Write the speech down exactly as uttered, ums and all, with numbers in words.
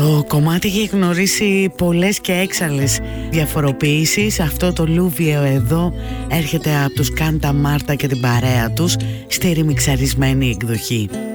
Το κομμάτι έχει γνωρίσει πολλές και έξαλλες διαφοροποιήσεις. Αυτό το Λούβιο εδώ έρχεται από τους Κάντα Μάρτα και την παρέα τους στη ρημιξαρισμένη εκδοχή.